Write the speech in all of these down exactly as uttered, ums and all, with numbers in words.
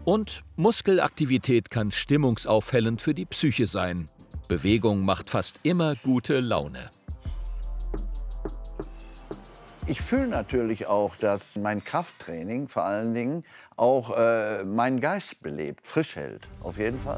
Und Muskelaktivität kann stimmungsaufhellend für die Psyche sein. Bewegung macht fast immer gute Laune. Ich fühle natürlich auch, dass mein Krafttraining vor allen Dingen auch äh, meinen Geist belebt, frisch hält, auf jeden Fall.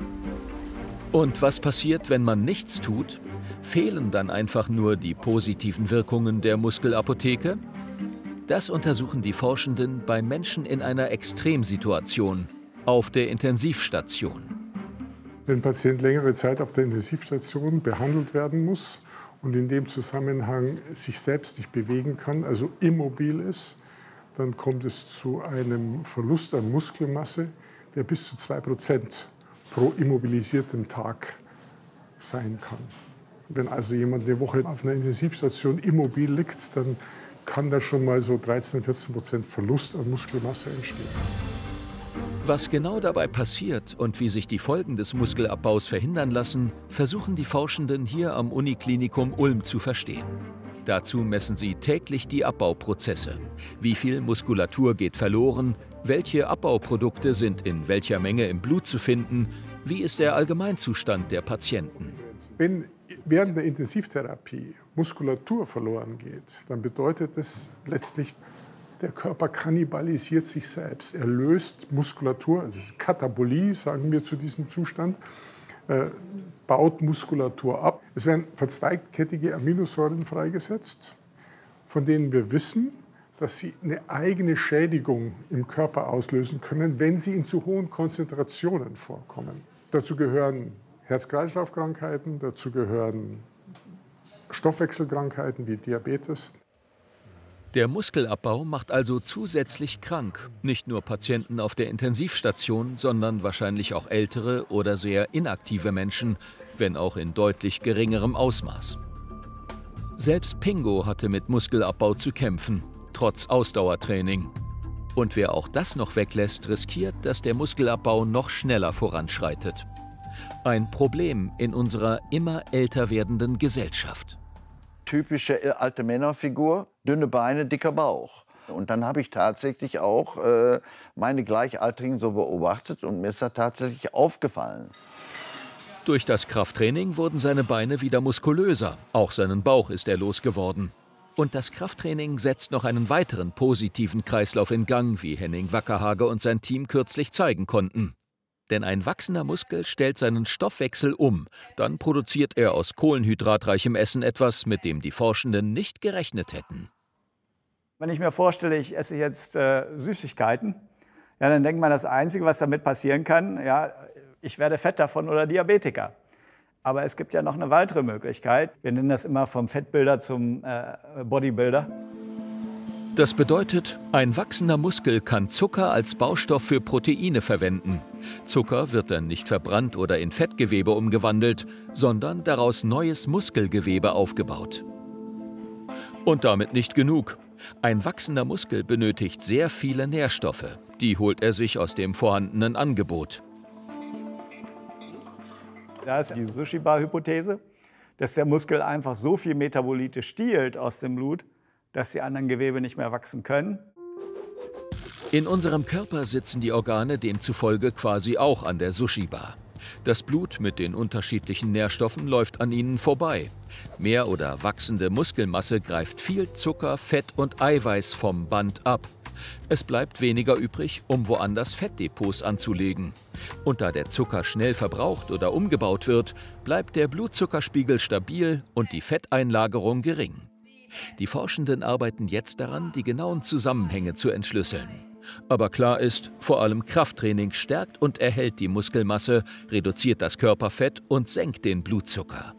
Und was passiert, wenn man nichts tut? Fehlen dann einfach nur die positiven Wirkungen der Muskelapotheke? Das untersuchen die Forschenden bei Menschen in einer Extremsituation, auf der Intensivstation. Wenn ein Patient längere Zeit auf der Intensivstation behandelt werden muss und in dem Zusammenhang sich selbst nicht bewegen kann, also immobil ist, dann kommt es zu einem Verlust an Muskelmasse, der bis zu zwei Prozent pro immobilisierten Tag sein kann. Wenn also jemand eine Woche auf einer Intensivstation immobil liegt, dann kann da schon mal so dreizehn, vierzehn Prozent Verlust an Muskelmasse entstehen. Was genau dabei passiert und wie sich die Folgen des Muskelabbaus verhindern lassen, versuchen die Forschenden hier am Uniklinikum Ulm zu verstehen. Dazu messen sie täglich die Abbauprozesse. Wie viel Muskulatur geht verloren? Welche Abbauprodukte sind in welcher Menge im Blut zu finden? Wie ist der Allgemeinzustand der Patienten? Wenn während der Intensivtherapie Muskulatur verloren geht, dann bedeutet das letztlich, der Körper kannibalisiert sich selbst. Er löst Muskulatur, also Katabolie, sagen wir zu diesem Zustand, äh, baut Muskulatur ab. Es werden verzweigkettige Aminosäuren freigesetzt, von denen wir wissen, dass sie eine eigene Schädigung im Körper auslösen können, wenn sie in zu hohen Konzentrationen vorkommen. Dazu gehören Herz-Kreislauf-Krankheiten, dazu gehören Stoffwechselkrankheiten wie Diabetes. Der Muskelabbau macht also zusätzlich krank. Nicht nur Patienten auf der Intensivstation, sondern wahrscheinlich auch ältere oder sehr inaktive Menschen, wenn auch in deutlich geringerem Ausmaß. Selbst Pingo hatte mit Muskelabbau zu kämpfen, trotz Ausdauertraining. Und wer auch das noch weglässt, riskiert, dass der Muskelabbau noch schneller voranschreitet. Ein Problem in unserer immer älter werdenden Gesellschaft. Typische alte Männerfigur, dünne Beine, dicker Bauch. Und dann habe ich tatsächlich auch äh, meine Gleichaltrigen so beobachtet und mir ist das tatsächlich aufgefallen. Durch das Krafttraining wurden seine Beine wieder muskulöser. Auch seinen Bauch ist er losgeworden. Und das Krafttraining setzt noch einen weiteren positiven Kreislauf in Gang, wie Henning Wackerhage und sein Team kürzlich zeigen konnten. Denn ein wachsender Muskel stellt seinen Stoffwechsel um. Dann produziert er aus kohlenhydratreichem Essen etwas, mit dem die Forschenden nicht gerechnet hätten. Wenn ich mir vorstelle, ich esse jetzt äh, Süßigkeiten, ja, dann denkt man, das Einzige, was damit passieren kann, ja, ich werde fett davon oder Diabetiker. Aber es gibt ja noch eine weitere Möglichkeit. Wir nennen das immer vom Fettbilder zum äh, Bodybuilder. Das bedeutet, ein wachsender Muskel kann Zucker als Baustoff für Proteine verwenden. Zucker wird dann nicht verbrannt oder in Fettgewebe umgewandelt, sondern daraus neues Muskelgewebe aufgebaut. Und damit nicht genug. Ein wachsender Muskel benötigt sehr viele Nährstoffe. Die holt er sich aus dem vorhandenen Angebot. Da ist die Sushi-Bar-Hypothese, dass der Muskel einfach so viel Metabolite stiehlt aus dem Blut, dass die anderen Gewebe nicht mehr wachsen können. In unserem Körper sitzen die Organe demzufolge quasi auch an der Sushi-Bar. Das Blut mit den unterschiedlichen Nährstoffen läuft an ihnen vorbei. Mehr oder wachsende Muskelmasse greift viel Zucker, Fett und Eiweiß vom Band ab. Es bleibt weniger übrig, um woanders Fettdepots anzulegen. Und da der Zucker schnell verbraucht oder umgebaut wird, bleibt der Blutzuckerspiegel stabil und die Fetteinlagerung gering. Die Forschenden arbeiten jetzt daran, die genauen Zusammenhänge zu entschlüsseln. Aber klar ist, vor allem Krafttraining stärkt und erhält die Muskelmasse, reduziert das Körperfett und senkt den Blutzucker.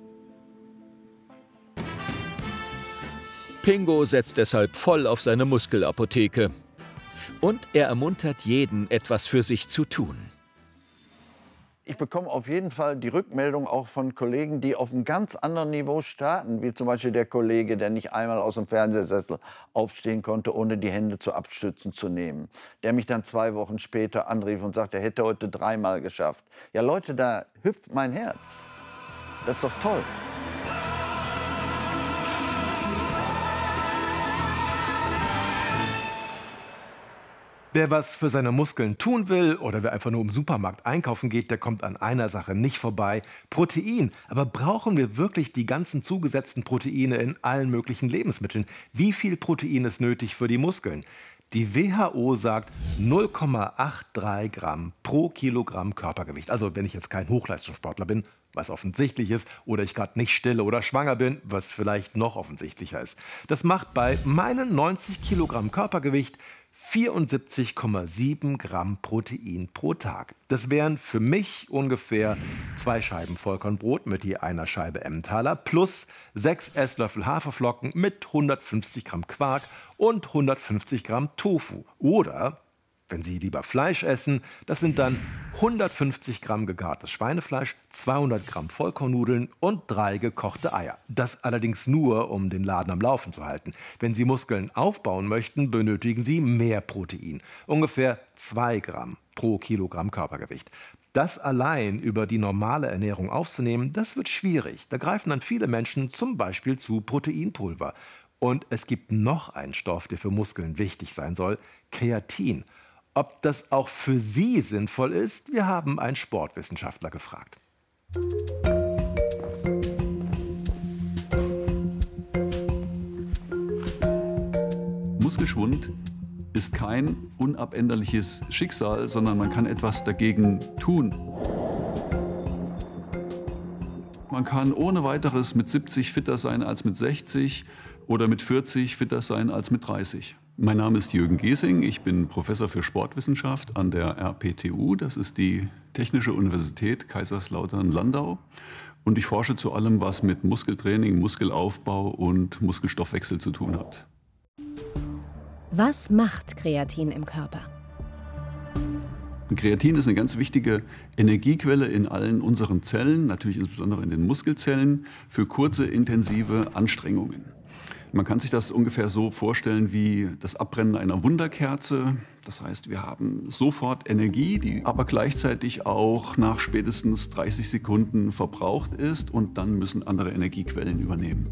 Pingo setzt deshalb voll auf seine Muskelapotheke. Und er ermuntert jeden, etwas für sich zu tun. Ich bekomme auf jeden Fall die Rückmeldung auch von Kollegen, die auf einem ganz anderen Niveau starten, wie zum Beispiel der Kollege, der nicht einmal aus dem Fernsehsessel aufstehen konnte, ohne die Hände zu Abstützen zu nehmen. Der mich dann zwei Wochen später anrief und sagte, er hätte heute dreimal geschafft. Ja Leute, da hüpft mein Herz. Das ist doch toll. Wer was für seine Muskeln tun will oder wer einfach nur im Supermarkt einkaufen geht, der kommt an einer Sache nicht vorbei: Protein. Aber brauchen wir wirklich die ganzen zugesetzten Proteine in allen möglichen Lebensmitteln? Wie viel Protein ist nötig für die Muskeln? Die W H O sagt null Komma dreiundachtzig Gramm pro Kilogramm Körpergewicht. Also wenn ich jetzt kein Hochleistungssportler bin, was offensichtlich ist, oder ich gerade nicht stille oder schwanger bin, was vielleicht noch offensichtlicher ist. Das macht bei meinen neunzig Kilogramm Körpergewicht vierundsiebzig Komma sieben Gramm Protein pro Tag. Das wären für mich ungefähr zwei Scheiben Vollkornbrot mit je einer Scheibe Emmentaler plus sechs Esslöffel Haferflocken mit hundertfünfzig Gramm Quark und hundertfünfzig Gramm Tofu. Oder, wenn Sie lieber Fleisch essen, das sind dann hundertfünfzig Gramm gegartes Schweinefleisch, zweihundert Gramm Vollkornnudeln und drei gekochte Eier. Das allerdings nur, um den Laden am Laufen zu halten. Wenn Sie Muskeln aufbauen möchten, benötigen Sie mehr Protein. Ungefähr zwei Gramm pro Kilogramm Körpergewicht. Das allein über die normale Ernährung aufzunehmen, das wird schwierig. Da greifen dann viele Menschen zum Beispiel zu Proteinpulver. Und es gibt noch einen Stoff, der für Muskeln wichtig sein soll: Kreatin. Ob das auch für Sie sinnvoll ist, wir haben einen Sportwissenschaftler gefragt. Muskelschwund ist kein unabänderliches Schicksal, sondern man kann etwas dagegen tun. Man kann ohne weiteres mit siebzig fitter sein als mit sechzig oder mit vierzig fitter sein als mit dreißig. Mein Name ist Jürgen Gesing, ich bin Professor für Sportwissenschaft an der R P T U, das ist die Technische Universität Kaiserslautern-Landau. Und ich forsche zu allem, was mit Muskeltraining, Muskelaufbau und Muskelstoffwechsel zu tun hat. Was macht Kreatin im Körper? Kreatin ist eine ganz wichtige Energiequelle in allen unseren Zellen, natürlich insbesondere in den Muskelzellen, für kurze, intensive Anstrengungen. Man kann sich das ungefähr so vorstellen wie das Abbrennen einer Wunderkerze. Das heißt, wir haben sofort Energie, die aber gleichzeitig auch nach spätestens dreißig Sekunden verbraucht ist, und dann müssen andere Energiequellen übernehmen.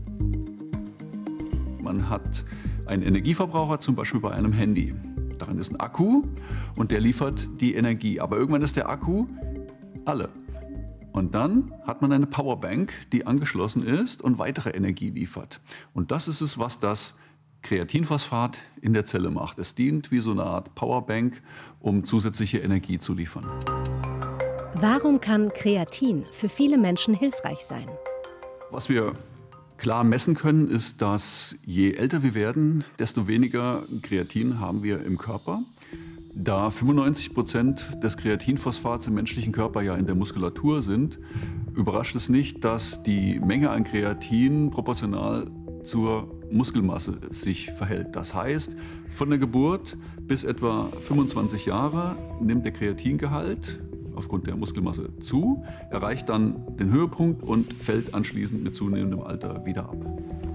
Man hat einen Energieverbraucher zum Beispiel bei einem Handy. Darin ist ein Akku und der liefert die Energie. Aber irgendwann ist der Akku alle. Und dann hat man eine Powerbank, die angeschlossen ist und weitere Energie liefert. Und das ist es, was das Kreatinphosphat in der Zelle macht. Es dient wie so eine Art Powerbank, um zusätzliche Energie zu liefern. Warum kann Kreatin für viele Menschen hilfreich sein? Was wir klar messen können, ist, dass je älter wir werden, desto weniger Kreatin haben wir im Körper. Da fünfundneunzig Prozent des Kreatinphosphats im menschlichen Körper ja in der Muskulatur sind, überrascht es nicht, dass die Menge an Kreatin proportional zur Muskelmasse sich verhält. Das heißt, von der Geburt bis etwa fünfundzwanzig Jahre nimmt der Kreatingehalt aufgrund der Muskelmasse zu, erreicht dann den Höhepunkt und fällt anschließend mit zunehmendem Alter wieder ab.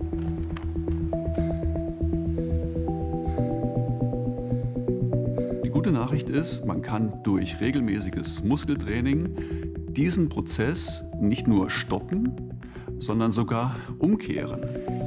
Die gute Nachricht ist, man kann durch regelmäßiges Muskeltraining diesen Prozess nicht nur stoppen, sondern sogar umkehren.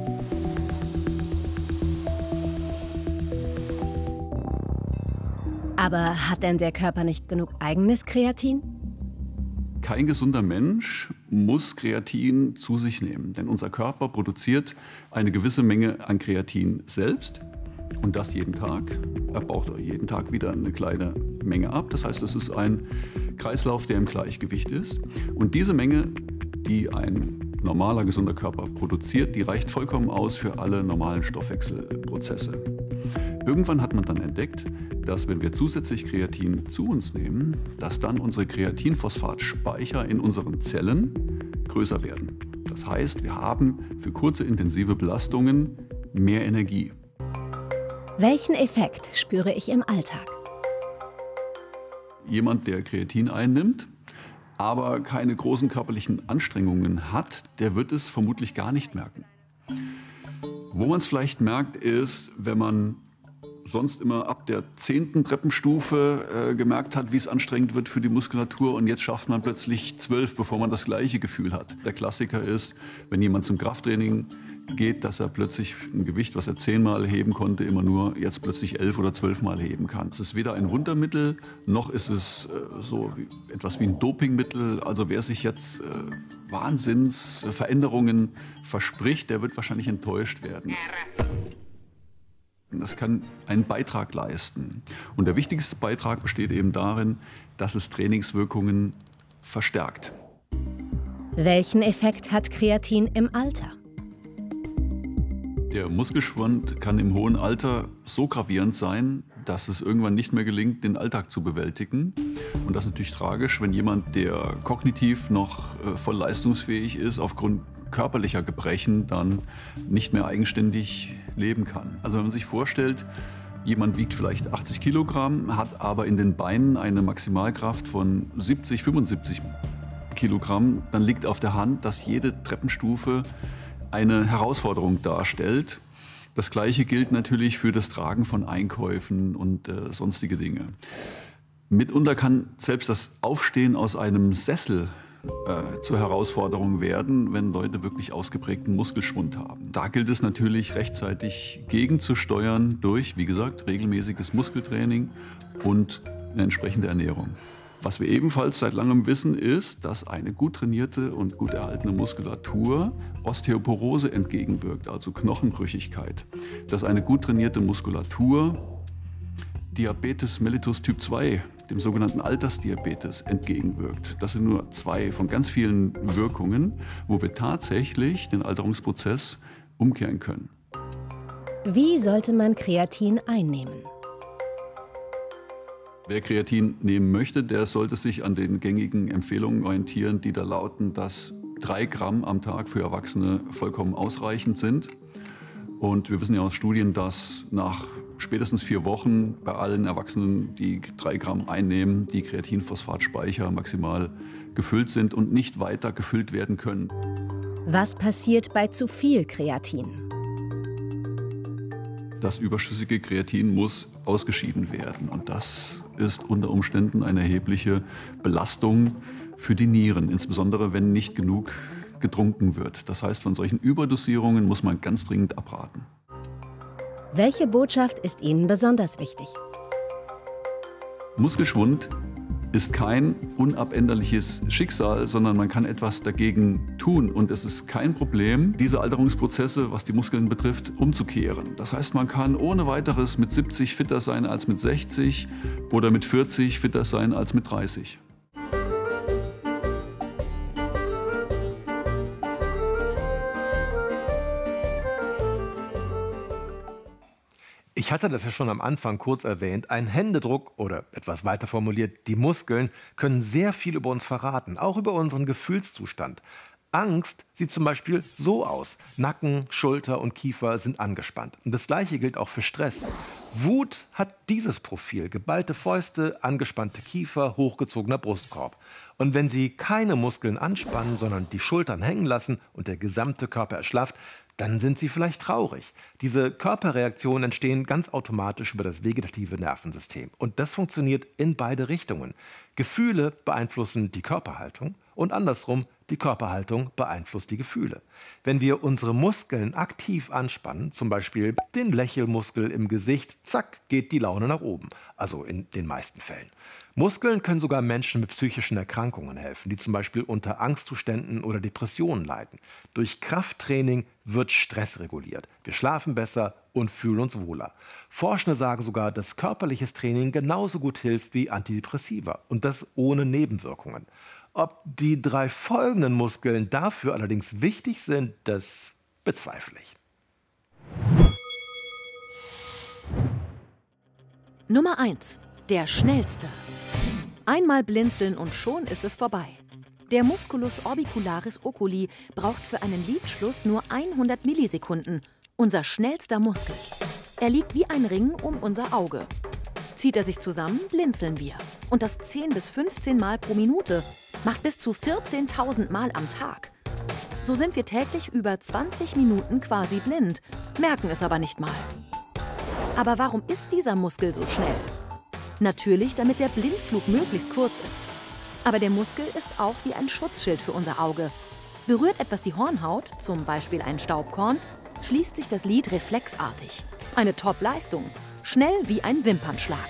Aber hat denn der Körper nicht genug eigenes Kreatin? Kein gesunder Mensch muss Kreatin zu sich nehmen, denn unser Körper produziert eine gewisse Menge an Kreatin selbst und das jeden Tag. Er baut jeden Tag wieder eine kleine Menge ab. Das heißt, es ist ein Kreislauf, der im Gleichgewicht ist. Und diese Menge, die ein normaler, gesunder Körper produziert, die reicht vollkommen aus für alle normalen Stoffwechselprozesse. Irgendwann hat man dann entdeckt, dass wenn wir zusätzlich Kreatin zu uns nehmen, dass dann unsere Kreatinphosphatspeicher in unseren Zellen größer werden. Das heißt, wir haben für kurze intensive Belastungen mehr Energie. Welchen Effekt spüre ich im Alltag? Jemand, der Kreatin einnimmt, aber keine großen körperlichen Anstrengungen hat, der wird es vermutlich gar nicht merken. Wo man es vielleicht merkt, ist, wenn man sonst immer ab der zehnten Treppenstufe äh, gemerkt hat, wie es anstrengend wird für die Muskulatur und jetzt schafft man plötzlich zwölf, bevor man das gleiche Gefühl hat. Der Klassiker ist, wenn jemand zum Krafttraining geht, dass er plötzlich ein Gewicht, was er zehnmal heben konnte, immer nur jetzt plötzlich elf oder zwölfmal heben kann. Es ist weder ein Wundermittel, noch ist es äh, so wie, etwas wie ein Dopingmittel. Also wer sich jetzt äh, Wahnsinnsveränderungen verspricht, der wird wahrscheinlich enttäuscht werden. Das kann einen Beitrag leisten. Und der wichtigste Beitrag besteht eben darin, dass es Trainingswirkungen verstärkt. Welchen Effekt hat Kreatin im Alter? Der Muskelschwund kann im hohen Alter so gravierend sein, dass es irgendwann nicht mehr gelingt, den Alltag zu bewältigen. Und das ist natürlich tragisch, wenn jemand, der kognitiv noch äh, voll leistungsfähig ist, aufgrund körperlicher Gebrechen dann nicht mehr eigenständig leben kann. Also wenn man sich vorstellt, jemand wiegt vielleicht achtzig Kilogramm, hat aber in den Beinen eine Maximalkraft von siebzig, fünfundsiebzig Kilogramm, dann liegt auf der Hand, dass jede Treppenstufe eine Herausforderung darstellt. Das Gleiche gilt natürlich für das Tragen von Einkäufen und äh, sonstige Dinge. Mitunter kann selbst das Aufstehen aus einem Sessel äh, zur Herausforderung werden, wenn Leute wirklich ausgeprägten Muskelschwund haben. Da gilt es natürlich rechtzeitig gegenzusteuern durch, wie gesagt, regelmäßiges Muskeltraining und eine entsprechende Ernährung. Was wir ebenfalls seit langem wissen, ist, dass eine gut trainierte und gut erhaltene Muskulatur Osteoporose entgegenwirkt, also Knochenbrüchigkeit. Dass eine gut trainierte Muskulatur Diabetes mellitus Typ zwei, dem sogenannten Altersdiabetes, entgegenwirkt. Das sind nur zwei von ganz vielen Wirkungen, wo wir tatsächlich den Alterungsprozess umkehren können. Wie sollte man Kreatin einnehmen? Wer Kreatin nehmen möchte, der sollte sich an den gängigen Empfehlungen orientieren, die da lauten, dass drei Gramm am Tag für Erwachsene vollkommen ausreichend sind. Und wir wissen ja aus Studien, dass nach spätestens vier Wochen bei allen Erwachsenen, die drei Gramm einnehmen, die Kreatinphosphatspeicher maximal gefüllt sind und nicht weiter gefüllt werden können. Was passiert bei zu viel Kreatin? Das überschüssige Kreatin muss ausgeschieden werden. Und das ist unter Umständen eine erhebliche Belastung für die Nieren, insbesondere wenn nicht genug getrunken wird. Das heißt, von solchen Überdosierungen muss man ganz dringend abraten. Welche Botschaft ist Ihnen besonders wichtig? Muskelschwund ist kein unabänderliches Schicksal, sondern man kann etwas dagegen tun. Und es ist kein Problem, diese Alterungsprozesse, was die Muskeln betrifft, umzukehren. Das heißt, man kann ohne weiteres mit siebzig fitter sein als mit sechzig oder mit vierzig fitter sein als mit dreißig. Ich hatte das ja schon am Anfang kurz erwähnt. Ein Händedruck oder etwas weiter formuliert, die Muskeln können sehr viel über uns verraten, auch über unseren Gefühlszustand. Angst sieht zum Beispiel so aus. Nacken, Schulter und Kiefer sind angespannt. Und das Gleiche gilt auch für Stress. Wut hat dieses Profil. Geballte Fäuste, angespannte Kiefer, hochgezogener Brustkorb. Und wenn Sie keine Muskeln anspannen, sondern die Schultern hängen lassen und der gesamte Körper erschlafft, dann sind Sie vielleicht traurig. Diese Körperreaktionen entstehen ganz automatisch über das vegetative Nervensystem. Und das funktioniert in beide Richtungen. Gefühle beeinflussen die Körperhaltung und andersrum, die Körperhaltung beeinflusst die Gefühle. Wenn wir unsere Muskeln aktiv anspannen, zum Beispiel den Lächelmuskel im Gesicht, zack, geht die Laune nach oben. Also in den meisten Fällen. Muskeln können sogar Menschen mit psychischen Erkrankungen helfen, die zum Beispiel unter Angstzuständen oder Depressionen leiden. Durch Krafttraining wird Stress reguliert. Wir schlafen besser und fühlen uns wohler. Forschende sagen sogar, dass körperliches Training genauso gut hilft wie Antidepressiva. Und das ohne Nebenwirkungen. Ob die drei folgenden Muskeln dafür allerdings wichtig sind, das bezweifle ich. Nummer eins. Der schnellste. Einmal blinzeln und schon ist es vorbei. Der Musculus orbicularis oculi braucht für einen Lidschluss nur hundert Millisekunden. Unser schnellster Muskel. Er liegt wie ein Ring um unser Auge. Zieht er sich zusammen, blinzeln wir. Und das zehn bis fünfzehn Mal pro Minute macht bis zu vierzehntausend Mal am Tag. So sind wir täglich über zwanzig Minuten quasi blind, merken es aber nicht mal. Aber warum ist dieser Muskel so schnell? Natürlich, damit der Blindflug möglichst kurz ist. Aber der Muskel ist auch wie ein Schutzschild für unser Auge. Berührt etwas die Hornhaut, zum Beispiel ein Staubkorn, schließt sich das Lid reflexartig. Eine Top-Leistung. Schnell wie ein Wimpernschlag.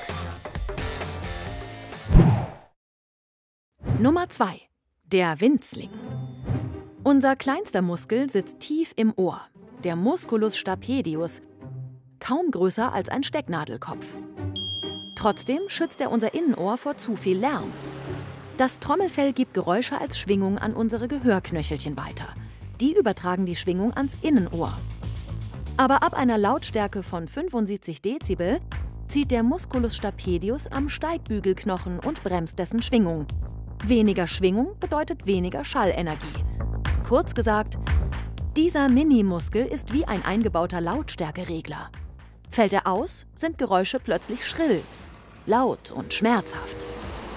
Nummer zwei. Der Winzling. Unser kleinster Muskel sitzt tief im Ohr. Der Musculus stapedius. Kaum größer als ein Stecknadelkopf. Trotzdem schützt er unser Innenohr vor zu viel Lärm. Das Trommelfell gibt Geräusche als Schwingung an unsere Gehörknöchelchen weiter. Die übertragen die Schwingung ans Innenohr. Aber ab einer Lautstärke von fünfundsiebzig Dezibel zieht der Musculus stapedius am Steigbügelknochen und bremst dessen Schwingung. Weniger Schwingung bedeutet weniger Schallenergie. Kurz gesagt, dieser Minimuskel ist wie ein eingebauter Lautstärkeregler. Fällt er aus, sind Geräusche plötzlich schrill, laut und schmerzhaft.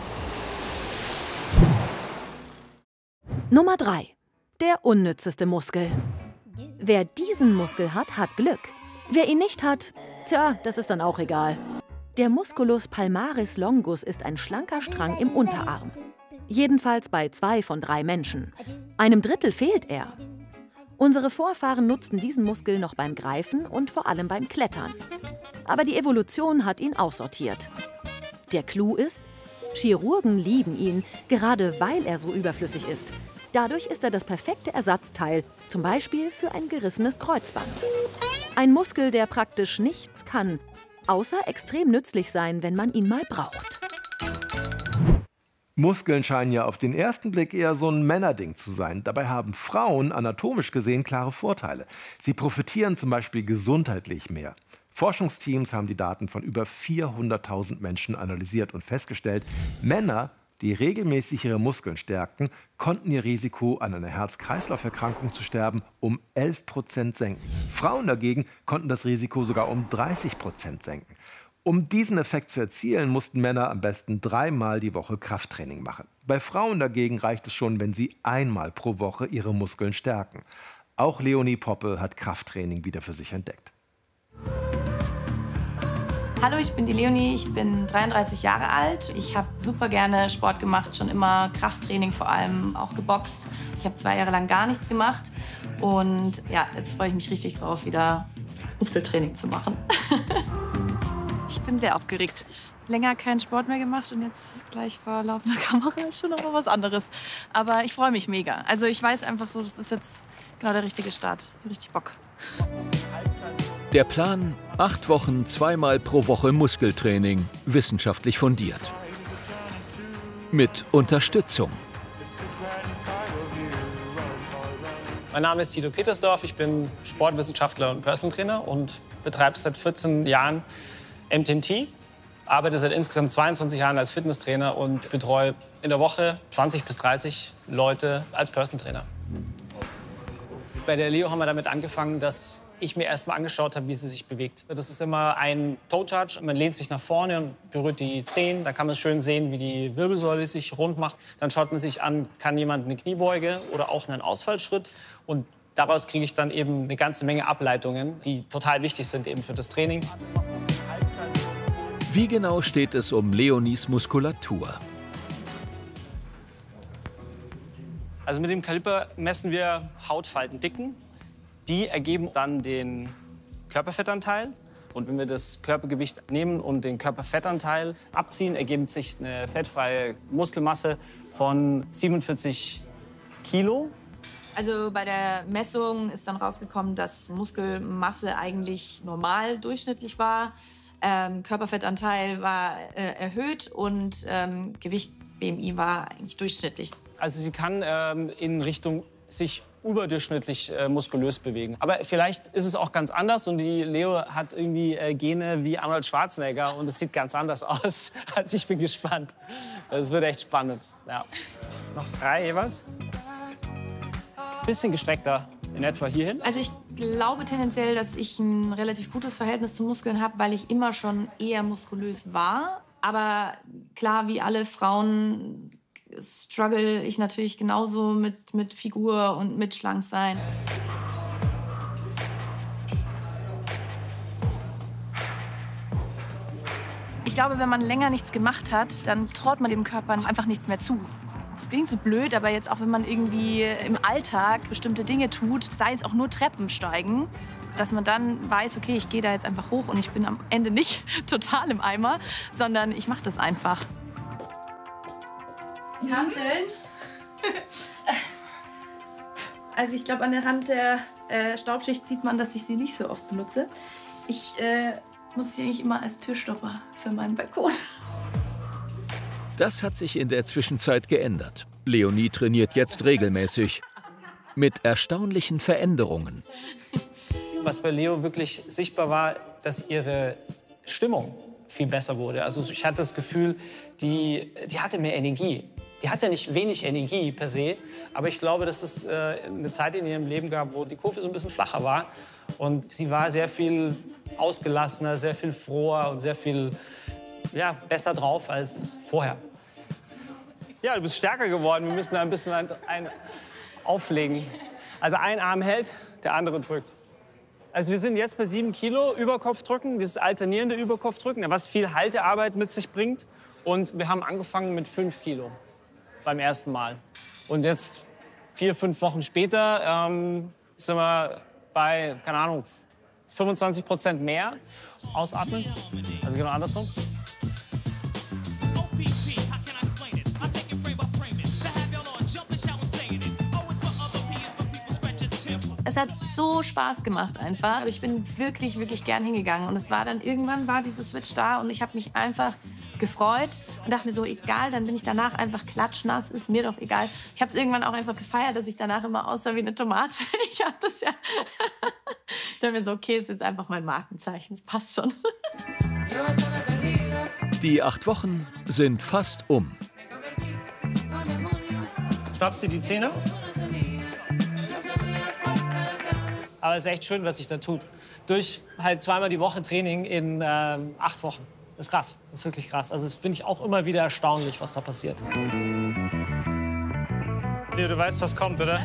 Nummer drei. Der unnützeste Muskel. Wer diesen Muskel hat, hat Glück. Wer ihn nicht hat, tja, das ist dann auch egal. Der Musculus palmaris longus ist ein schlanker Strang im Unterarm. Jedenfalls bei zwei von drei Menschen. Einem Drittel fehlt er. Unsere Vorfahren nutzten diesen Muskel noch beim Greifen und vor allem beim Klettern. Aber die Evolution hat ihn aussortiert. Der Clou ist, Chirurgen lieben ihn, gerade weil er so überflüssig ist. Dadurch ist er das perfekte Ersatzteil, zum Beispiel für ein gerissenes Kreuzband. Ein Muskel, der praktisch nichts kann, außer extrem nützlich sein, wenn man ihn mal braucht. Muskeln scheinen ja auf den ersten Blick eher so ein Männerding zu sein. Dabei haben Frauen anatomisch gesehen klare Vorteile. Sie profitieren zum Beispiel gesundheitlich mehr. Forschungsteams haben die Daten von über vierhunderttausend Menschen analysiert und festgestellt, Männer, die regelmäßig ihre Muskeln stärkten, konnten ihr Risiko, an einer Herz-Kreislauf-Erkrankung zu sterben, um elf Prozent senken. Frauen dagegen konnten das Risiko sogar um dreißig Prozent senken. Um diesen Effekt zu erzielen, mussten Männer am besten dreimal die Woche Krafttraining machen. Bei Frauen dagegen reicht es schon, wenn sie einmal pro Woche ihre Muskeln stärken. Auch Leonie Poppe hat Krafttraining wieder für sich entdeckt. Hallo, ich bin die Leonie, ich bin dreiunddreißig Jahre alt. Ich habe super gerne Sport gemacht, schon immer Krafttraining, vor allem auch geboxt. Ich habe zwei Jahre lang gar nichts gemacht und ja, jetzt freue ich mich richtig drauf, wieder Muskeltraining zu machen. Ich bin sehr aufgeregt. Länger keinen Sport mehr gemacht und jetzt gleich vor laufender Kamera ist schon noch mal was anderes. Aber ich freue mich mega. Also ich weiß einfach so, das ist jetzt genau der richtige Start. Richtig Bock. Der Plan: acht Wochen, zweimal pro Woche Muskeltraining, wissenschaftlich fundiert. Mit Unterstützung. Mein Name ist Tito Petersdorf, ich bin Sportwissenschaftler und Personal Trainer und betreibe seit vierzehn Jahren M T M T. Arbeite seit insgesamt zweiundzwanzig Jahren als Fitnesstrainer und betreue in der Woche zwanzig bis dreißig Leute als Personal Trainer. Bei der Leo haben wir damit angefangen, dass ich mir erst mal angeschaut habe, wie sie sich bewegt. Das ist immer ein Toe-Touch. Man lehnt sich nach vorne und berührt die Zehen. Da kann man schön sehen, wie die Wirbelsäule sich rund macht. Dann schaut man sich an, kann jemand eine Kniebeuge oder auch einen Ausfallschritt. Und daraus kriege ich dann eben eine ganze Menge Ableitungen, die total wichtig sind eben für das Training. Wie genau steht es um Leonies Muskulatur? Also mit dem Kaliper messen wir Hautfaltendicken. Die ergeben dann den Körperfettanteil. Und wenn wir das Körpergewicht nehmen und den Körperfettanteil abziehen, ergibt sich eine fettfreie Muskelmasse von siebenundvierzig Kilo. Also bei der Messung ist dann rausgekommen, dass Muskelmasse eigentlich normal durchschnittlich war. Ähm, Körperfettanteil war äh, erhöht und ähm, Gewicht B M I war eigentlich durchschnittlich. Also sie kann ähm, in Richtung sich überdurchschnittlich äh, muskulös bewegen. Aber vielleicht ist es auch ganz anders und die Leo hat irgendwie äh, Gene wie Arnold Schwarzenegger und es sieht ganz anders aus. Also ich bin gespannt. Das wird echt spannend. Ja. Noch drei jeweils. Bisschen gestreckter, in etwa hierhin. Also ich glaube tendenziell, dass ich ein relativ gutes Verhältnis zu Muskeln habe, weil ich immer schon eher muskulös war. Aber klar, wie alle Frauen struggle ich natürlich genauso mit, mit Figur und mit Schlanksein. glaube, wenn man länger nichts gemacht hat, dann traut man dem Körper einfach nichts mehr zu. Das klingt so blöd, aber jetzt auch, wenn man irgendwie im Alltag bestimmte Dinge tut, sei es auch nur Treppensteigen, dass man dann weiß, okay, ich gehe da jetzt einfach hoch und ich bin am Ende nicht total im Eimer, sondern ich mache das einfach. Die Hanteln. Also ich glaube, an der Rand der äh, Staubschicht sieht man, dass ich sie nicht so oft benutze. Ich äh, nutze sie eigentlich immer als Türstopper für meinen Balkon. Das hat sich in der Zwischenzeit geändert. Leonie trainiert jetzt regelmäßig. Mit erstaunlichen Veränderungen. Was bei Leo wirklich sichtbar war, dass ihre Stimmung viel besser wurde. Also ich hatte das Gefühl, die, die hatte mehr Energie. Die hatte nicht wenig Energie per se, aber ich glaube, dass es äh, eine Zeit in ihrem Leben gab, wo die Kurve so ein bisschen flacher war. Und sie war sehr viel ausgelassener, sehr viel froher und sehr viel ja, besser drauf als vorher. Ja, du bist stärker geworden. Wir müssen da ein bisschen ein, ein auflegen. Also ein Arm hält, der andere drückt. Also wir sind jetzt bei sieben Kilo Überkopfdrücken, dieses alternierende Überkopfdrücken, was viel Haltearbeit mit sich bringt. Und wir haben angefangen mit fünf Kilo beim ersten Mal. Und jetzt, vier, fünf Wochen später, ähm, sind wir bei, keine Ahnung, fünfundzwanzig Prozent mehr. Ausatmen, also genau andersrum. Es hat so Spaß gemacht einfach. Ich bin wirklich, wirklich gern hingegangen. Und es war dann irgendwann war dieser Switch da und ich habe mich einfach gefreut und dachte mir so, egal, dann bin ich danach einfach klatschnass, ist mir doch egal. Ich habe es irgendwann auch einfach gefeiert, dass ich danach immer aussah wie eine Tomate. Ich habe das ja... Ich dachte mir so, okay, ist jetzt einfach mein Markenzeichen, das passt schon. Die acht Wochen sind fast um. Schnappst dir die Zähne? Aber es ist echt schön, was sich da tut. Durch halt zweimal die Woche Training in ähm, acht Wochen. Das ist krass, das ist wirklich krass. Also das finde ich auch immer wieder erstaunlich, was da passiert. Leo, du weißt, was kommt, oder?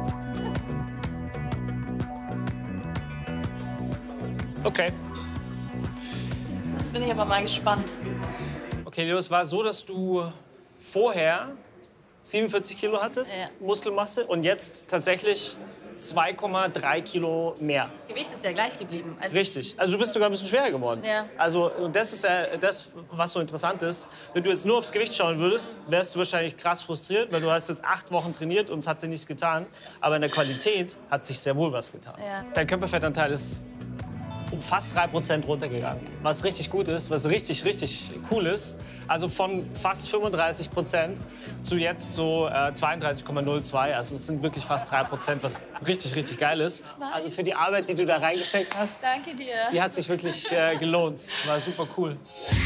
Okay. Jetzt bin ich aber mal gespannt. Okay, Leo, es war so, dass du vorher siebenundvierzig Kilo hattest, Ja. Muskelmasse, und jetzt tatsächlich zwei Komma drei Kilo mehr. Gewicht ist ja gleich geblieben. Also Richtig. Also du bist sogar ein bisschen schwerer geworden. Ja. Also und das ist ja das, was so interessant ist. Wenn du jetzt nur aufs Gewicht schauen würdest, wärst du wahrscheinlich krass frustriert, weil du hast jetzt acht Wochen trainiert und es hat sich nichts getan. Aber in der Qualität hat sich sehr wohl was getan. Ja. Dein Körperfettanteil ist um fast drei Prozent runtergegangen. Was richtig gut ist, was richtig, richtig cool ist. Also von fast fünfunddreißig Prozent zu jetzt so äh, zweiunddreißig Komma null zwei. Also es sind wirklich fast drei Prozent, was richtig, richtig geil ist. Nice. Also für die Arbeit, die du da reingesteckt hast, Danke dir. die hat sich wirklich äh, gelohnt. War super cool.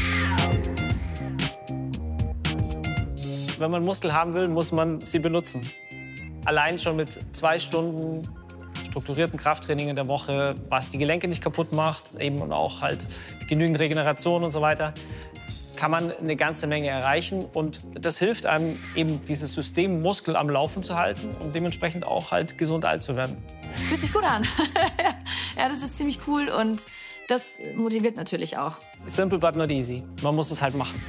Wenn man Muskel haben will, muss man sie benutzen. Allein schon mit zwei Stunden strukturierten Krafttraining in der Woche, was die Gelenke nicht kaputt macht, eben und auch halt genügend Regeneration und so weiter, kann man eine ganze Menge erreichen. Und das hilft einem, eben dieses System Muskel am Laufen zu halten und dementsprechend auch halt gesund alt zu werden. Fühlt sich gut an. Ja, das ist ziemlich cool und das motiviert natürlich auch. Simple but not easy. Man muss es halt machen.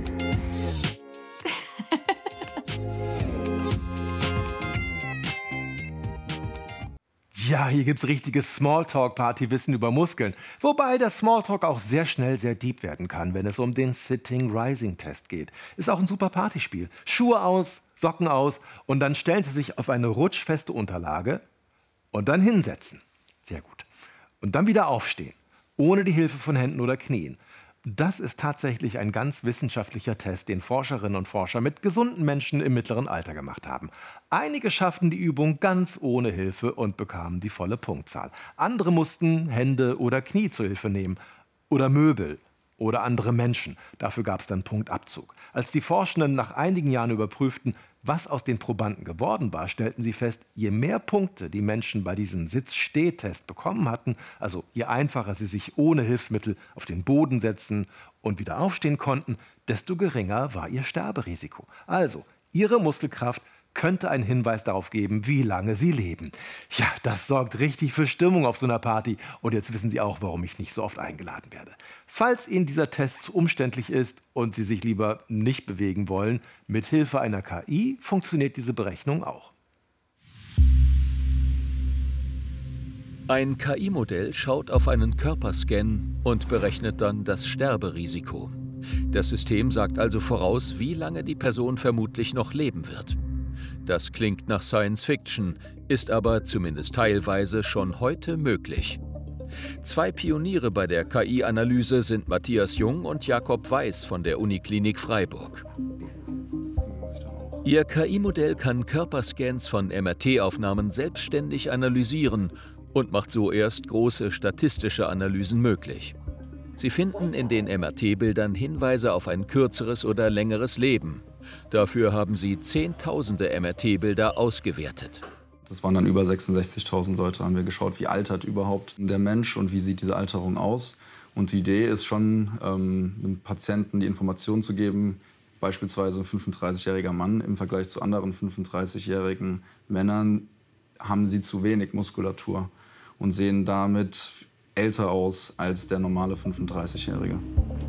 Ja, hier gibt's richtiges Smalltalk-Partywissen über Muskeln. Wobei der Smalltalk auch sehr schnell sehr deep werden kann, wenn es um den Sitting-Rising-Test geht. Ist auch ein super Partyspiel. Schuhe aus, Socken aus und dann stellen Sie sich auf eine rutschfeste Unterlage und dann hinsetzen. Sehr gut. Und dann wieder aufstehen, ohne die Hilfe von Händen oder Knien. Das ist tatsächlich ein ganz wissenschaftlicher Test, den Forscherinnen und Forscher mit gesunden Menschen im mittleren Alter gemacht haben. Einige schafften die Übung ganz ohne Hilfe und bekamen die volle Punktzahl. Andere mussten Hände oder Knie zur Hilfe nehmen oder Möbel oder andere Menschen. Dafür gab es dann Punktabzug. Als die Forschenden nach einigen Jahren überprüften, was aus den Probanden geworden war, stellten sie fest, je mehr Punkte die Menschen bei diesem Sitz-Steh-Test bekommen hatten, also je einfacher sie sich ohne Hilfsmittel auf den Boden setzen und wieder aufstehen konnten, desto geringer war ihr Sterberisiko. Also, ihre Muskelkraft könnte einen Hinweis darauf geben, wie lange Sie leben. Ja, das sorgt richtig für Stimmung auf so einer Party. Und jetzt wissen Sie auch, warum ich nicht so oft eingeladen werde. Falls Ihnen dieser Test zu umständlich ist und Sie sich lieber nicht bewegen wollen, mit Hilfe einer K I funktioniert diese Berechnung auch. Ein K I-Modell schaut auf einen Körperscan und berechnet dann das Sterberisiko. Das System sagt also voraus, wie lange die Person vermutlich noch leben wird. Das klingt nach Science Fiction, ist aber zumindest teilweise schon heute möglich. Zwei Pioniere bei der K I-Analyse sind Matthias Jung und Jakob Weiß von der Uniklinik Freiburg. Ihr K I-Modell kann Körperscans von M R T-Aufnahmen selbstständig analysieren und macht so erst große statistische Analysen möglich. Sie finden in den M R T-Bildern Hinweise auf ein kürzeres oder längeres Leben. Dafür haben sie Zehntausende M R T-Bilder ausgewertet. Das waren dann über sechsundsechzigtausend Leute, haben wir geschaut, wie altert überhaupt der Mensch und wie sieht diese Alterung aus. Und die Idee ist schon, ähm, dem Patienten die Information zu geben, beispielsweise ein fünfunddreißigjähriger Mann im Vergleich zu anderen fünfunddreißigjährigen Männern haben sie zu wenig Muskulatur und sehen damit älter aus als der normale fünfunddreißigjährige.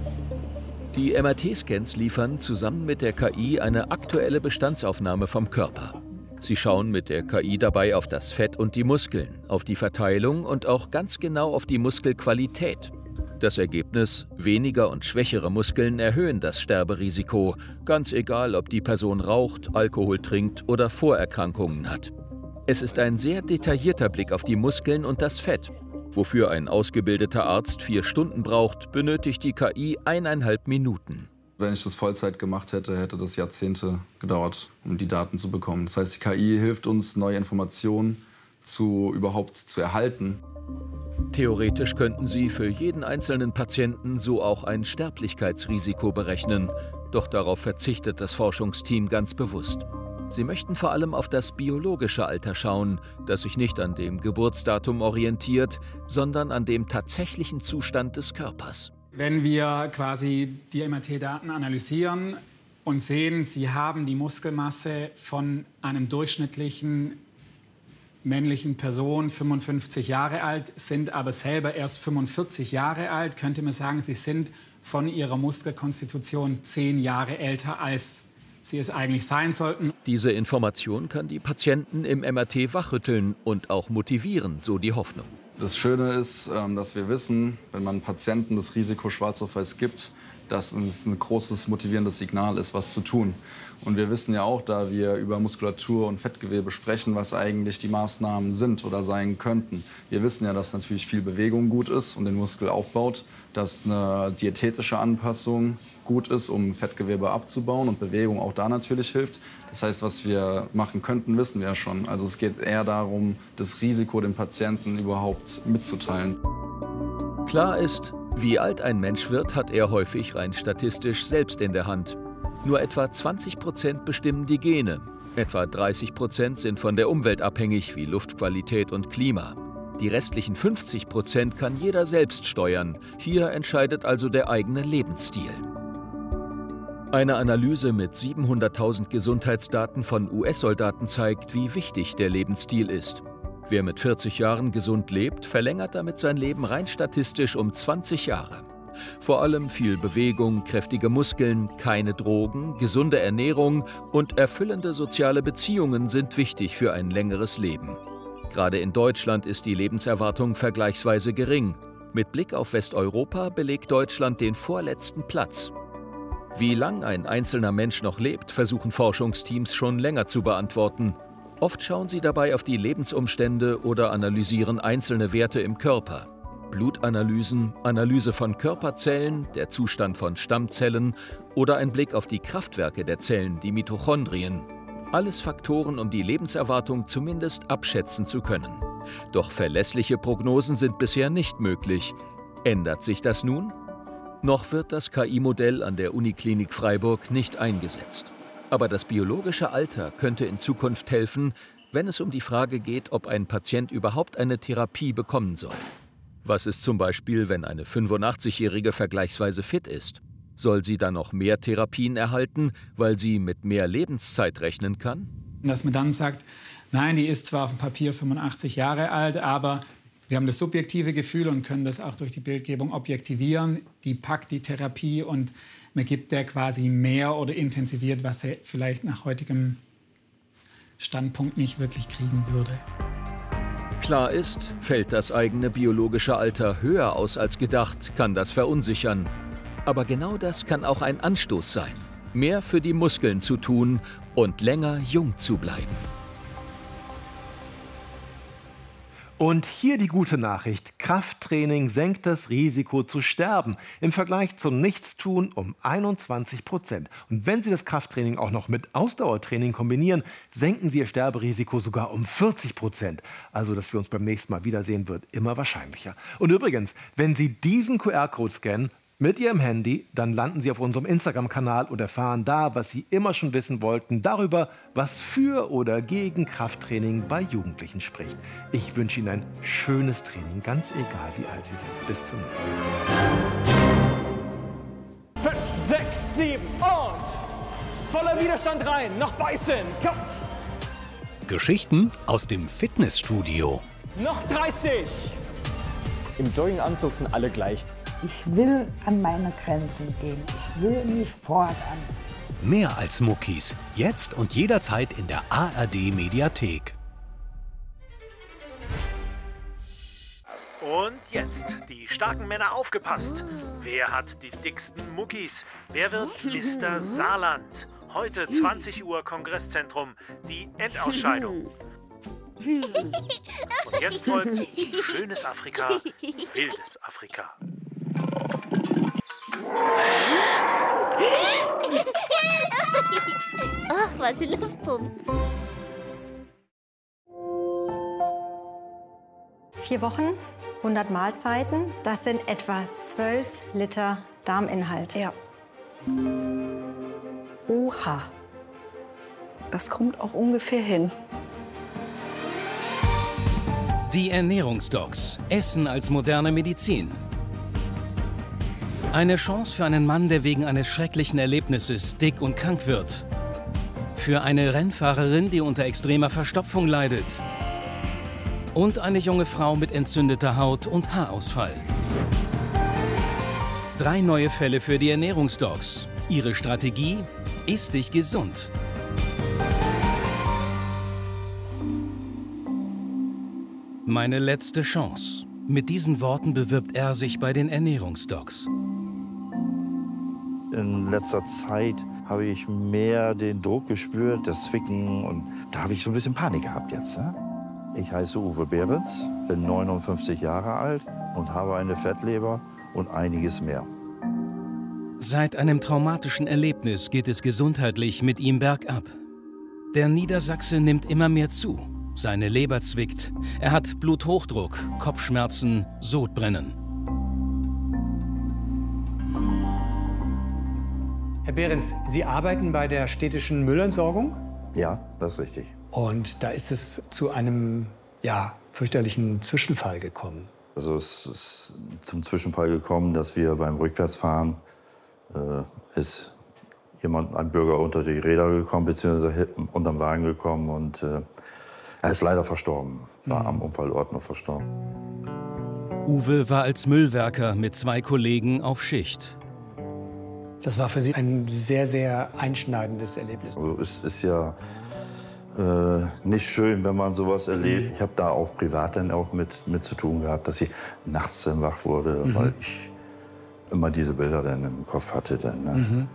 Die M R T-Scans liefern zusammen mit der K I eine aktuelle Bestandsaufnahme vom Körper. Sie schauen mit der K I dabei auf das Fett und die Muskeln, auf die Verteilung und auch ganz genau auf die Muskelqualität. Das Ergebnis: weniger und schwächere Muskeln erhöhen das Sterberisiko, ganz egal, ob die Person raucht, Alkohol trinkt oder Vorerkrankungen hat. Es ist ein sehr detaillierter Blick auf die Muskeln und das Fett. Wofür ein ausgebildeter Arzt vier Stunden braucht, benötigt die K I eineinhalb Minuten. Wenn ich das Vollzeit gemacht hätte, hätte das Jahrzehnte gedauert, um die Daten zu bekommen. Das heißt, die K I hilft uns, neue Informationen zu, überhaupt zu erhalten. Theoretisch könnten sie für jeden einzelnen Patienten so auch ein Sterblichkeitsrisiko berechnen. Doch darauf verzichtet das Forschungsteam ganz bewusst. Sie möchten vor allem auf das biologische Alter schauen, das sich nicht an dem Geburtsdatum orientiert, sondern an dem tatsächlichen Zustand des Körpers. Wenn wir quasi die M R T-Daten analysieren und sehen, Sie haben die Muskelmasse von einem durchschnittlichen männlichen Person, fünfundfünfzig Jahre alt, sind aber selber erst fünfundvierzig Jahre alt, könnte man sagen, Sie sind von Ihrer Muskelkonstitution zehn Jahre älter, als Sie es eigentlich sein sollten. Diese Information kann die Patienten im M R T wachrütteln und auch motivieren, so die Hoffnung. Das Schöne ist, dass wir wissen, wenn man Patienten das Risiko schwarz auf weiß gibt, dass es ein großes motivierendes Signal ist, was zu tun. Und wir wissen ja auch, da wir über Muskulatur und Fettgewebe sprechen, was eigentlich die Maßnahmen sind oder sein könnten. Wir wissen ja, dass natürlich viel Bewegung gut ist und den Muskel aufbaut, dass eine diätetische Anpassung gut ist, um Fettgewebe abzubauen und Bewegung auch da natürlich hilft. Das heißt, was wir machen könnten, wissen wir ja schon. Also es geht eher darum, das Risiko dem Patienten überhaupt mitzuteilen. Klar ist, wie alt ein Mensch wird, hat er häufig rein statistisch selbst in der Hand. Nur etwa zwanzig Prozent bestimmen die Gene. Etwa dreißig Prozent sind von der Umwelt abhängig, wie Luftqualität und Klima. Die restlichen fünfzig Prozent kann jeder selbst steuern. Hier entscheidet also der eigene Lebensstil. Eine Analyse mit siebenhunderttausend Gesundheitsdaten von U S-Soldaten zeigt, wie wichtig der Lebensstil ist. Wer mit vierzig Jahren gesund lebt, verlängert damit sein Leben rein statistisch um zwanzig Jahre. Vor allem viel Bewegung, kräftige Muskeln, keine Drogen, gesunde Ernährung und erfüllende soziale Beziehungen sind wichtig für ein längeres Leben. Gerade in Deutschland ist die Lebenserwartung vergleichsweise gering. Mit Blick auf Westeuropa belegt Deutschland den vorletzten Platz. Wie lang ein einzelner Mensch noch lebt, versuchen Forschungsteams schon länger zu beantworten. Oft schauen sie dabei auf die Lebensumstände oder analysieren einzelne Werte im Körper. Blutanalysen, Analyse von Körperzellen, der Zustand von Stammzellen oder ein Blick auf die Kraftwerke der Zellen, die Mitochondrien. Alles Faktoren, um die Lebenserwartung zumindest abschätzen zu können. Doch verlässliche Prognosen sind bisher nicht möglich. Ändert sich das nun? Noch wird das K I-Modell an der Uniklinik Freiburg nicht eingesetzt. Aber das biologische Alter könnte in Zukunft helfen, wenn es um die Frage geht, ob ein Patient überhaupt eine Therapie bekommen soll. Was ist zum Beispiel, wenn eine fünfundachtzigjährige vergleichsweise fit ist? Soll sie dann noch mehr Therapien erhalten, weil sie mit mehr Lebenszeit rechnen kann? Und dass man dann sagt, nein, die ist zwar auf dem Papier fünfundachtzig Jahre alt, aber wir haben das subjektive Gefühl und können das auch durch die Bildgebung objektivieren. Die packt die Therapie und man gibt der quasi mehr oder intensiviert, was er vielleicht nach heutigem Standpunkt nicht wirklich kriegen würde. Klar ist, fällt das eigene biologische Alter höher aus als gedacht, kann das verunsichern. Aber genau das kann auch ein Anstoß sein, mehr für die Muskeln zu tun und länger jung zu bleiben. Und hier die gute Nachricht. Krafttraining senkt das Risiko zu sterben im Vergleich zum Nichtstun um einundzwanzig Prozent. Und wenn Sie das Krafttraining auch noch mit Ausdauertraining kombinieren, senken Sie Ihr Sterberisiko sogar um vierzig Prozent. Also, dass wir uns beim nächsten Mal wiedersehen, wird immer wahrscheinlicher. Und übrigens, wenn Sie diesen Q R-Code scannen, mit Ihrem Handy, dann landen Sie auf unserem Instagram-Kanal und erfahren da, was Sie immer schon wissen wollten, darüber, was für oder gegen Krafttraining bei Jugendlichen spricht. Ich wünsche Ihnen ein schönes Training, ganz egal wie alt Sie sind. Bis zum nächsten Mal. Fünf, sechs, sieben und voller Widerstand rein, noch beißen, kommt! Geschichten aus dem Fitnessstudio. Noch dreißig! Im Jogginganzug sind alle gleich. Ich will an meine Grenzen gehen. Ich will mich fordern. Mehr als Muckis. Jetzt und jederzeit in der A R D-Mediathek. Und jetzt, die starken Männer aufgepasst. Wer hat die dicksten Muckis? Wer wird Mister Saarland? Heute zwanzig Uhr Kongresszentrum, die Endausscheidung. Und jetzt folgt schönes Afrika, wildes Afrika. Ach, was ein Luftpump. Vier Wochen, hundert Mahlzeiten. Das sind etwa zwölf Liter Darminhalt. Ja. Oha. Das kommt auch ungefähr hin. Die Ernährungsdocs. Essen als moderne Medizin. Eine Chance für einen Mann, der wegen eines schrecklichen Erlebnisses dick und krank wird. Für eine Rennfahrerin, die unter extremer Verstopfung leidet. Und eine junge Frau mit entzündeter Haut und Haarausfall. Drei neue Fälle für die Ernährungsdocs. Ihre Strategie? Iss dich gesund. Meine letzte Chance. Mit diesen Worten bewirbt er sich bei den Ernährungsdocs. In letzter Zeit habe ich mehr den Druck gespürt, das Zwicken, und da habe ich so ein bisschen Panik gehabt jetzt. Ne? Ich heiße Uwe Behrens, bin neunundfünfzig Jahre alt und habe eine Fettleber und einiges mehr. Seit einem traumatischen Erlebnis geht es gesundheitlich mit ihm bergab. Der Niedersachse nimmt immer mehr zu. Seine Leber zwickt. Er hat Bluthochdruck, Kopfschmerzen, Sodbrennen. Herr Behrens, Sie arbeiten bei der städtischen Müllentsorgung? Ja, das ist richtig. Und da ist es zu einem, ja, fürchterlichen Zwischenfall gekommen. Also es ist zum Zwischenfall gekommen, dass wir beim Rückwärtsfahren äh, ist jemand, ein Bürger, unter die Räder gekommen, beziehungsweise unterm Wagen gekommen, und äh, er ist leider verstorben, war mhm. am Unfallort noch verstorben. Uwe war als Müllwerker mit zwei Kollegen auf Schicht. Das war für Sie ein sehr, sehr einschneidendes Erlebnis. Also es ist ja äh, nicht schön, wenn man sowas erlebt. Mhm. Ich habe da auch privat dann auch mit, mit zu tun gehabt, dass ich nachts dann wach wurde, mhm. weil ich immer diese Bilder dann im Kopf hatte. Dann, ne? mhm.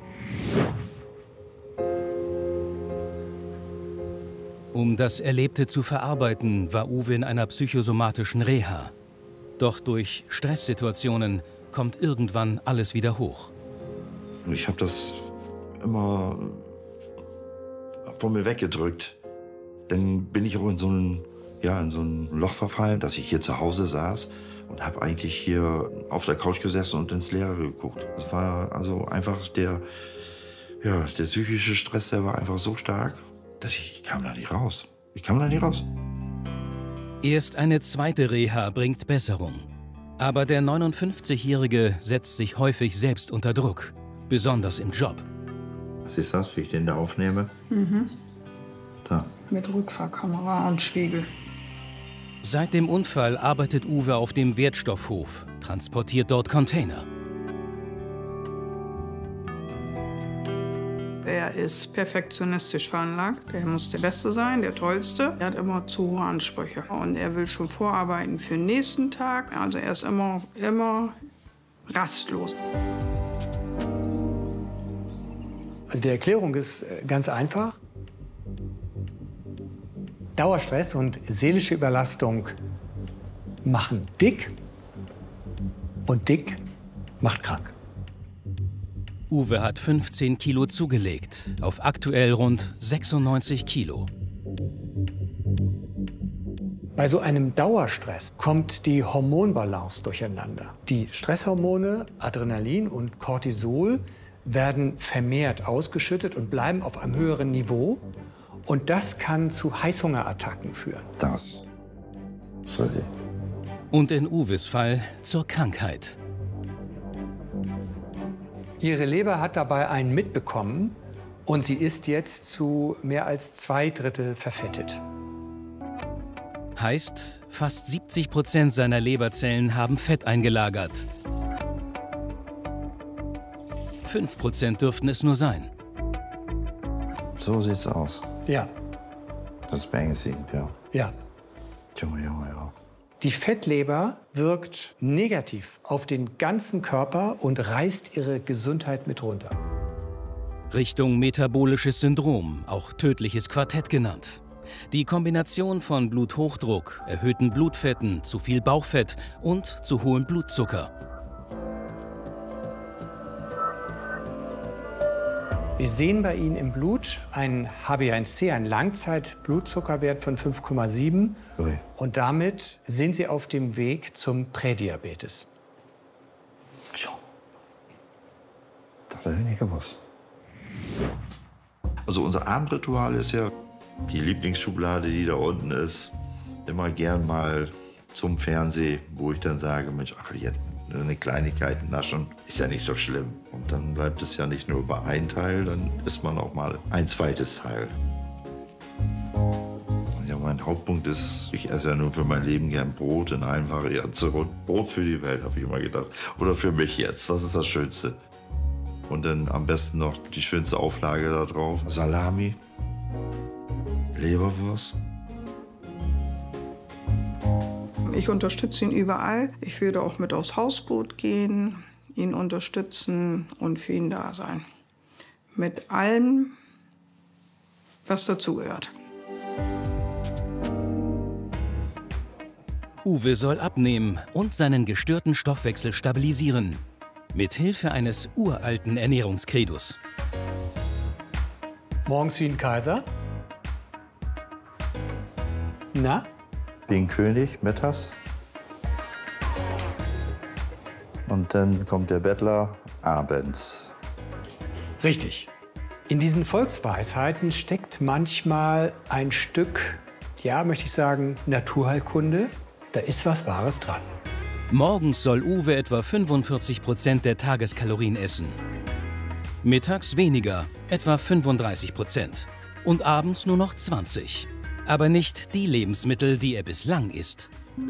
Um das Erlebte zu verarbeiten, war Uwe in einer psychosomatischen Reha. Doch durch Stresssituationen kommt irgendwann alles wieder hoch. Ich habe das immer von mir weggedrückt. Dann bin ich auch in so ein, ja, in so ein Loch verfallen, dass ich hier zu Hause saß und habe eigentlich hier auf der Couch gesessen und ins Leere geguckt. Das war also einfach der, ja, der psychische Stress, der war einfach so stark, dass ich, ich kam da nicht raus. Ich kam da nicht raus. Erst eine zweite Reha bringt Besserung. Aber der neunundfünfzigjährige setzt sich häufig selbst unter Druck, besonders im Job. Was ist das, wie ich den da aufnehme? Mhm. Klar. Mit Rückfahrkamera und Spiegel. Seit dem Unfall arbeitet Uwe auf dem Wertstoffhof, transportiert dort Container. Er ist perfektionistisch veranlagt. Er muss der Beste sein, der Tollste. Er hat immer zu hohe Ansprüche. Und er will schon vorarbeiten für den nächsten Tag. Also er ist immer, immer rastlos. Also die Erklärung ist ganz einfach. Dauerstress und seelische Überlastung machen dick und dick macht krank. Uwe hat fünfzehn Kilo zugelegt, auf aktuell rund sechsundneunzig Kilo. Bei so einem Dauerstress kommt die Hormonbalance durcheinander. Die Stresshormone Adrenalin und Cortisol werden vermehrt ausgeschüttet und bleiben auf einem höheren Niveau. Und das kann zu Heißhungerattacken führen. Das sollte. Und in Uwes Fall zur Krankheit. Ihre Leber hat dabei einen mitbekommen und sie ist jetzt zu mehr als zwei Drittel verfettet. Heißt, fast siebzig Prozent seiner Leberzellen haben Fett eingelagert. fünf Prozent dürften es nur sein. So sieht's aus. Ja. Das ist beängstigend, ja. Ja. Junge, Junge, ja. Die Fettleber wirkt negativ auf den ganzen Körper und reißt ihre Gesundheit mit runter. Richtung metabolisches Syndrom, auch tödliches Quartett genannt. Die Kombination von Bluthochdruck, erhöhten Blutfetten, zu viel Bauchfett und zu hohem Blutzucker. Wir sehen bei Ihnen im Blut einen H b A eins C, einen Langzeitblutzuckerwert von fünf Komma sieben. Ui. Und damit sind Sie auf dem Weg zum Prädiabetes. Das hätte ich nicht gewusst. Also unser Abendritual ist ja die Lieblingsschublade, die da unten ist. Immer gern mal zum Fernsehen, wo ich dann sage, Mensch, ach, jetzt eine Kleinigkeit naschen ist ja nicht so schlimm. Und dann bleibt es ja nicht nur bei einem Teil, dann isst man auch mal ein zweites Teil. Ja, mein Hauptpunkt ist, ich esse ja nur für mein Leben gern Brot in allen Variationen. Brot für die Welt, habe ich immer gedacht. Oder für mich jetzt, das ist das Schönste. Und dann am besten noch die schönste Auflage da drauf. Salami, Leberwurst. Ich unterstütze ihn überall. Ich würde auch mit aufs Hausboot gehen, ihn unterstützen und für ihn da sein. Mit allem, was dazugehört. Uwe soll abnehmen und seinen gestörten Stoffwechsel stabilisieren. Mit Hilfe eines uralten Ernährungskredos. Morgens wie ein Kaiser. Na? Wie ein König, mittags. Und dann kommt der Bettler abends. Richtig. In diesen Volksweisheiten steckt manchmal ein Stück, ja, möchte ich sagen, Naturheilkunde. Da ist was Wahres dran. Morgens soll Uwe etwa fünfundvierzig Prozent der Tageskalorien essen. Mittags weniger, etwa fünfunddreißig Prozent. Und abends nur noch zwanzig. Aber nicht die Lebensmittel, die er bislang isst.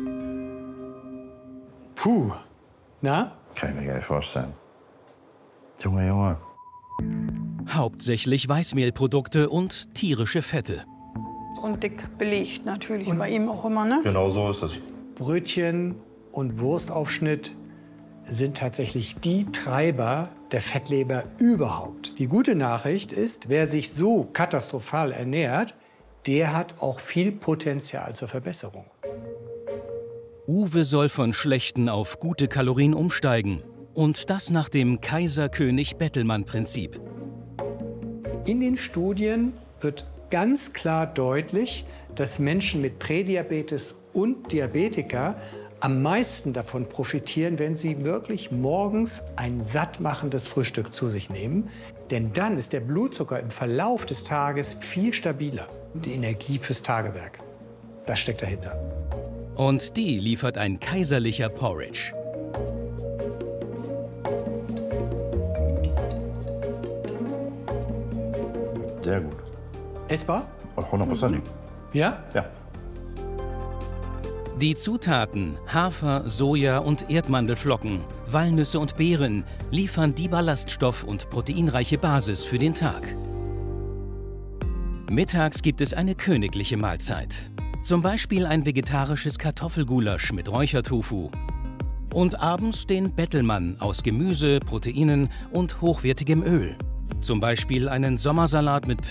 Puh. Na? Kann ich mir gar nicht vorstellen. Junge, Junge. Hauptsächlich Weißmehlprodukte und tierische Fette. Und dick belegt natürlich und bei ihm auch immer, ne? Genau so ist es. Brötchen und Wurstaufschnitt sind tatsächlich die Treiber der Fettleber überhaupt. Die gute Nachricht ist, wer sich so katastrophal ernährt, der hat auch viel Potenzial zur Verbesserung. Uwe soll von schlechten auf gute Kalorien umsteigen. Und das nach dem Kaiser-König-Bettelmann-Prinzip. In den Studien wird ganz klar deutlich, dass Menschen mit Prädiabetes und Diabetiker am meisten davon profitieren, wenn sie wirklich morgens ein sattmachendes Frühstück zu sich nehmen. Denn dann ist der Blutzucker im Verlauf des Tages viel stabiler. Die Energie fürs Tagewerk, das steckt dahinter. Und die liefert ein kaiserlicher Porridge. Sehr gut. Essbar? hundertprozentig. Ja? Ja. Die Zutaten Hafer, Soja und Erdmandelflocken, Walnüsse und Beeren liefern die ballaststoff- und proteinreiche Basis für den Tag. Mittags gibt es eine königliche Mahlzeit. Zum Beispiel ein vegetarisches Kartoffelgulasch mit Räuchertofu. Und abends den Bettelmann aus Gemüse, Proteinen und hochwertigem Öl. Zum Beispiel einen Sommersalat mit